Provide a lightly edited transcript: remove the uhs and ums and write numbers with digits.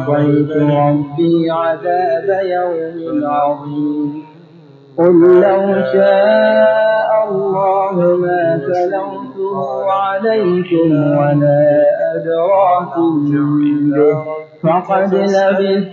عصيت ربي عذاب يوم عظيم قل لو شاء الله ما تلوته عليكم ولا أدراكم به فقد لبثت